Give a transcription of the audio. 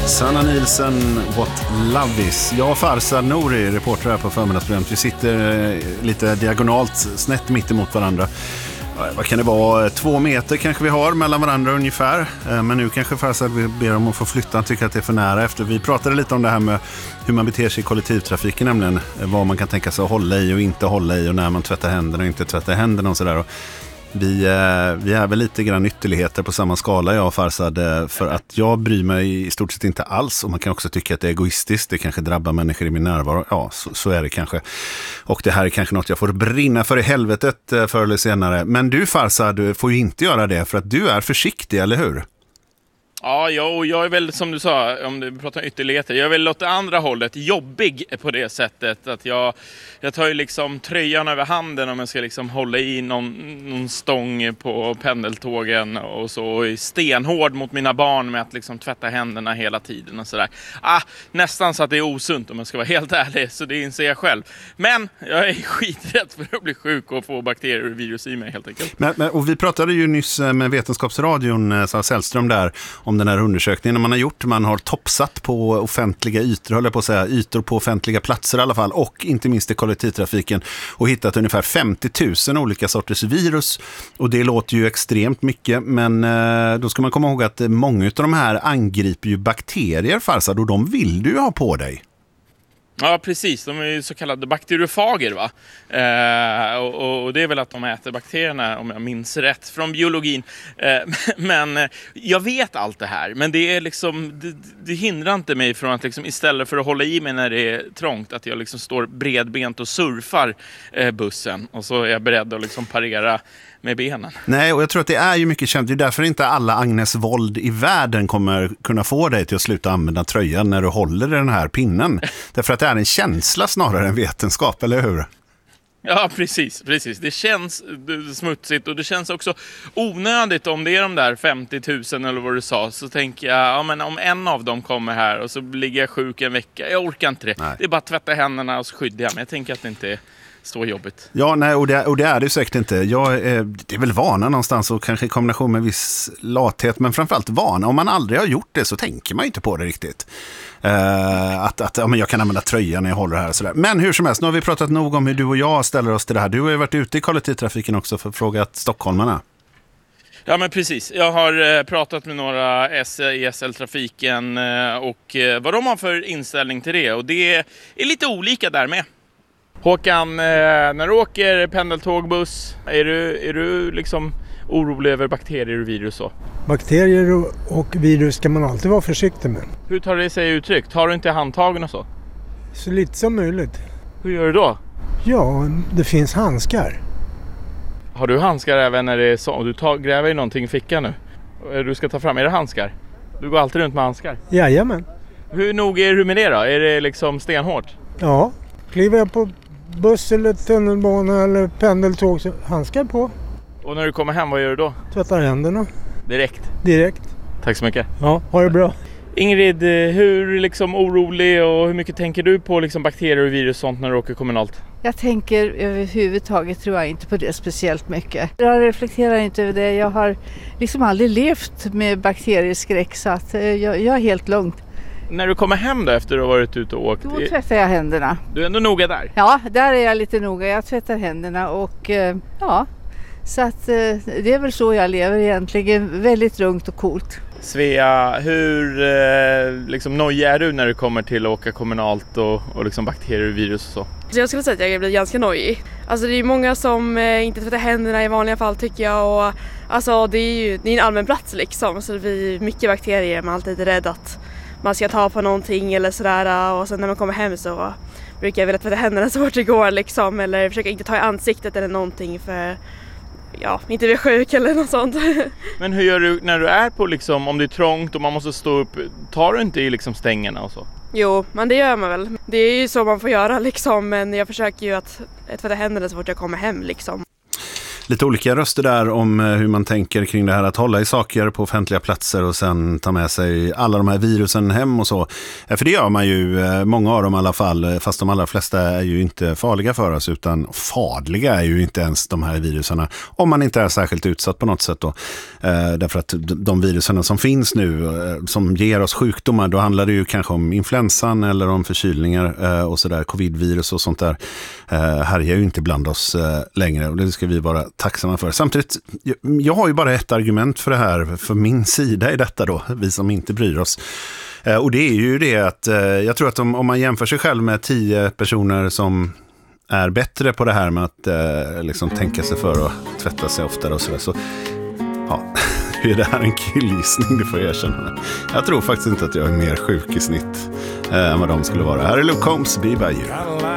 Sanna Nielsen, What Love Is. Jag och Farzad Nouri, reporter här på Förmiddagsprogrammet. Vi sitter lite diagonalt, snett mitt emot varandra. Vad kan det vara? 2 meter kanske vi har mellan varandra ungefär. Men nu kanske Farzad ber om att få flytta. Han tycker att det är för nära efter. Vi pratade lite om det här med hur man beter sig i kollektivtrafiken, nämligen vad man kan tänka sig att hålla i och inte hålla i, och när man tvättar händerna och inte tvättar händerna och sådär. Vi är väl lite grann ytterligheter på samma skala, jag och Farzad, för att jag bryr mig i stort sett inte alls, och man kan också tycka att det är egoistiskt, det kanske drabbar människor i min närvaro, ja så är det kanske, och det här är kanske något jag får brinna för i helvetet förr eller senare. Men du, Farzad, får ju inte göra det, för att du är försiktig, eller hur? Ja, jag är väl, som du sa, om du pratar om ytterligheter, jag är väl åt det andra hållet jobbig på det sättet att jag tar ju liksom tröjan över handen om jag ska liksom hålla i någon stång på pendeltågen och så, och är stenhård mot mina barn med att liksom tvätta händerna hela tiden och sådär. Nästan så att det är osunt om jag ska vara helt ärlig, så det inser jag själv. Men jag är skiträdd för att bli sjuk och få bakterier och virus i mig helt enkelt. Och vi pratade ju nyss med Vetenskapsradion, Sara Sällström där, om den här undersökningen man har gjort. Man har toppsatt på offentliga ytor, håller på att säga, ytor på offentliga platser i alla fall, och inte minst i kollektivtrafiken, och hittat ungefär 50 000 olika sorters virus. Och det låter ju extremt mycket, men då ska man komma ihåg att många av de här angriper ju bakterier, Farzad, och de vill du ju ha på dig. Ja, precis. De är ju så kallade bakteriofager, va? Och det är väl att de äter bakterierna, om jag minns rätt, från biologin. Men jag vet allt det här. Men det är liksom, det hindrar inte mig från att liksom, istället för att hålla i mig när det är trångt, att jag liksom står bredbent och surfar bussen. Och så är jag beredd att liksom parera med benen. Nej, och jag tror att det är ju mycket känt. Det är därför inte alla Agnes Wold i världen kommer kunna få dig till att sluta använda tröjan när du håller den här pinnen. Därför att det är en känsla snarare än vetenskap, eller hur? Ja, precis. Det känns smutsigt, och det känns också onödigt om det är de där 50 000 eller vad du sa. Så tänker jag, ja, men om en av dem kommer här och så ligger jag sjuk en vecka. Jag orkar inte det. Nej. Det är bara att tvätta händerna och så skyddar jag. Men jag tänker att det inte är så jobbigt. Ja, nej, och det är det säkert inte. Det är väl vana någonstans, och kanske i kombination med viss lathet, men framförallt vana. Om man aldrig har gjort det så tänker man inte på det riktigt. Men jag kan använda tröjan när jag håller här och sådär. Men hur som helst, nu har vi pratat nog om hur du och jag ställer oss till det här. Du har ju varit ute i kollektivtrafiken också för att fråga stockholmarna. Ja, men precis. Jag har pratat med några i SL-trafiken och vad de har för inställning till det. Och det är lite olika där med. Håkan, när du åker pendeltågbuss, är du liksom orolig över bakterier och virus så? Bakterier och virus ska man alltid vara försiktig med. Hur tar det sig uttryck? Tar du inte handtagen och så? Så lite som möjligt. Hur gör du då? Ja, det finns handskar. Har du handskar även när det är så? Du gräver ju någonting i fickan nu. Du ska ta fram, är det handskar? Du går alltid runt med handskar? Jajamän. Hur nog är du med det då? Är det liksom stenhårt? Ja, kliver jag på buss eller tunnelbana eller pendeltåg så handskar på. Och när du kommer hem, vad gör du då? Tvättar händerna. Direkt. Tack så mycket. Ja, ha det bra. Ingrid, hur liksom orolig och hur mycket tänker du på liksom bakterier och virus och sånt när du åker kommunalt? Jag tänker överhuvudtaget, tror jag inte på det speciellt mycket. Jag reflekterar inte över det. Jag har liksom aldrig levt med bakterieskräck, så att jag är helt lugn. När du kommer hem då efter att ha varit ute och åkt? Då tvättar jag händerna. Du är ändå noga där? Ja, där är jag lite noga. Jag tvättar händerna och ja, så att det är väl så jag lever egentligen. Väldigt lugnt och coolt. Svea, hur liksom nojig är du när du kommer till att åka kommunalt och liksom bakterier och virus och så? Så jag skulle säga att jag blir ganska nojig. Alltså det är många som inte tvättar händerna i vanliga fall, tycker jag. Och, alltså det är en allmän plats liksom, så det blir mycket bakterier. Man är alltid rädd att man ska ta på någonting eller sådär. Och sen när man kommer hem så brukar jag vilja tvätta händerna så fort det går liksom. Eller försöka inte ta i ansiktet eller någonting för inte bli sjuk eller något sånt. Men hur gör du när du är på liksom, om det är trångt och man måste stå upp, tar du inte i liksom stängerna och så? Jo, men det gör man väl. Det är ju så man får göra liksom, men jag försöker ju att tvätta händerna så fort jag kommer hem liksom. lite olika röster där om hur man tänker kring det här att hålla i saker på offentliga platser och sen ta med sig alla de här virusen hem och så. För det gör man ju, många av dem i alla fall, fast de allra flesta är ju inte farliga för oss, utan farliga är ju inte ens de här viruserna om man inte är särskilt utsatt på något sätt då. Därför att de viruserna som finns nu som ger oss sjukdomar, då handlar det ju kanske om influensan eller om förkylningar och sådär, covidvirus och sånt där härjar ju inte bland oss längre, och det ska vi vara tacksamma för. Samtidigt, jag har ju bara ett argument för det här, för min sida i detta då, vi som inte bryr oss. Och det är ju det att jag tror att om man jämför sig själv med 10 personer som är bättre på det här med att liksom tänka sig för och tvätta sig oftare och sådär, så ja, är det här en killgissning, det får jag erkänna. Jag tror faktiskt inte att jag är mer sjuk i snitt än vad de skulle vara. Här är Luke Combs, Be By You.